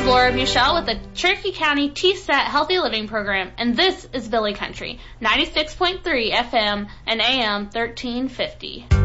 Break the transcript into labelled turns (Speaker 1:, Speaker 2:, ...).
Speaker 1: is Laura Buchel with the Cherokee County TSAT Healthy Living Program, and this is Billy Country, 96.3 FM and AM 1350.